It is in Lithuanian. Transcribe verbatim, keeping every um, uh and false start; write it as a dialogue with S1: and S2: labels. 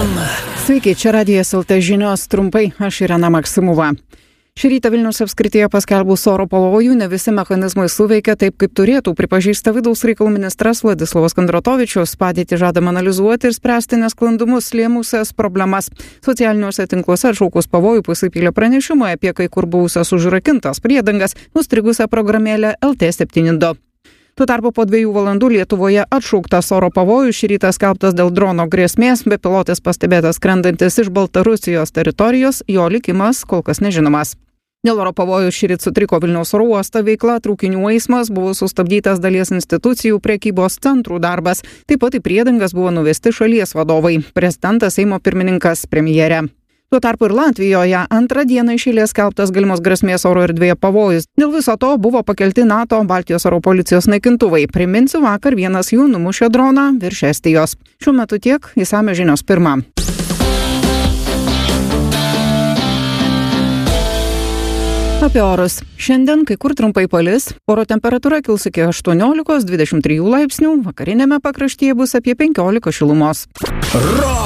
S1: M.
S2: Sveiki, čia Radijas L T žinios trumpai, aš Irena Maksimova. Šį rytą Vilniaus apskrityje paskelbus oro pavojų, ne visi mechanizmai suveikia taip, kaip turėtų, pripažįsta vidaus reikalų ministras Vladislavas Kondratovičius. Padėtį žadama analizuoti ir spręsti nesklandumus lėmusias problemas. Socialiniuose tinkluose atšaukus pavojų pasipylė pranešimai apie kai kur buvusias užrakintas priedangas, nustrigusią programėlę L T septyni du. Tuo tarpu po dviejų valandų Lietuvoje atšauktas oro pavojus, šį rytą skelbtas dėl drono grėsmės, bepilotis pastebėtas skrendantis iš Baltarusijos teritorijos, jo likimas kol kas nežinomas. Dėl oro pavojų šįryt sutriko Vilniaus oro uosto veikla, traukinių eismas, buvo sustabdytas dalies institucijų, prekybos centrų darbas, taip pat į priedangas buvo nuvesti šalies vadovai, prezidentas, Seimo pirmininkas, premjerė. Tuo tarpu ir Latvijoje antrą dieną iš eilės skelbtas galimos grėsmės oro erdvėje pavojus. Dėl viso to buvo pakelti NATO Baltijos oro policijos naikintuvai. Priminsiu, vakar vienas jų numušė droną virš Estijos. Šiuo metu tiek, išsamios žinios pirma. Apie orus. Šiandien kai kur trumpai palis, oro temperatūra kils iki aštuoniolikos dvidešimt trijų laipsnių, vakariniame pakraštyje bus apie penkiolika šilumos.